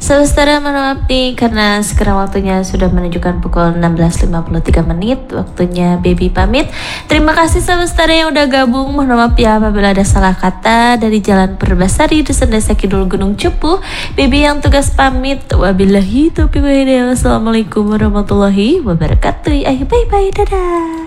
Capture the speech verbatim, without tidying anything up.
Saudara, mohon maaf nih karena sekarang waktunya sudah menunjukkan pukul enam belas lima puluh tiga menit. Waktunya Baby pamit. Terima kasih saudara yang udah gabung. Mohon maaf ya apabila ada salah kata. Dari Jalan Perbasari, Dusun Desa Kidul, Gunung Cepu, Baby yang tugas pamit. Wabillahi taufiq wal hidayah. Wassalamualaikum warahmatullahi wabarakatuh. Ayo bye bye, dadah.